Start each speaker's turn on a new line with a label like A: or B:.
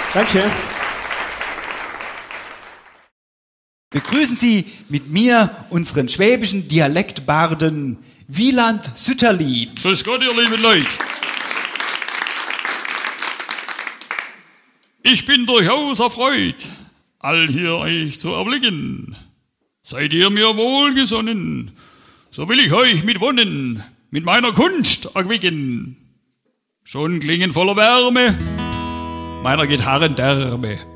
A: Danke. Begrüßen Sie mit mir unseren schwäbischen Dialektbarden Wieland Sütterlin.
B: Grüß Gott, ihr lieben Leute. Ich bin durchaus erfreut, all hier euch zu erblicken. Seid ihr mir wohlgesonnen, so will ich euch mit Wonnen, mit meiner Kunst erquicken. Schon klingen voller Wärme meiner Gitarren Därme.